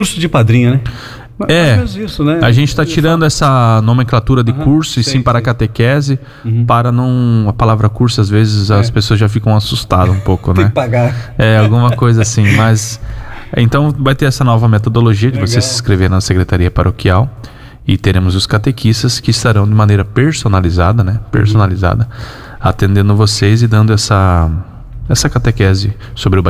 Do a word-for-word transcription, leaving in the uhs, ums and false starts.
Curso de padrinha, né? É, Mais isso, né? a gente está tirando essa nomenclatura de Aham, curso e sei, sim para sei. catequese, Uhum. para não... A palavra curso, às vezes, as É. pessoas já ficam assustadas um pouco, Tem né? que pagar. É, alguma coisa assim, mas... Então vai ter essa nova metodologia de você Legal. se inscrever na Secretaria Paroquial e teremos os catequistas que estarão de maneira personalizada, né? Personalizada, atendendo vocês e dando essa, essa catequese sobre o